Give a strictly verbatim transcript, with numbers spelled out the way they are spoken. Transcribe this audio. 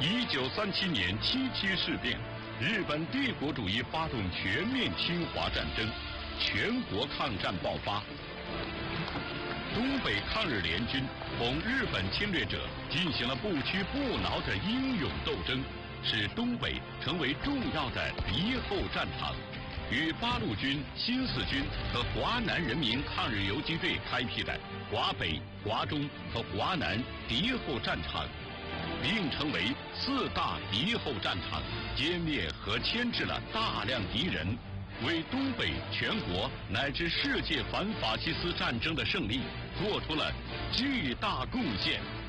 一九三七年七七事变，日本帝国主义发动全面侵华战争，全国抗战爆发。东北抗日联军同日本侵略者进行了不屈不挠的英勇斗争，使东北成为重要的敌后战场。与八路军、新四军和华南人民抗日游击队开辟的华北、华中和华南敌后战场，并成为四大敌后战场，歼灭和牵制了大量敌人，为东北、全国乃至世界反法西斯战争的胜利做出了巨大贡献。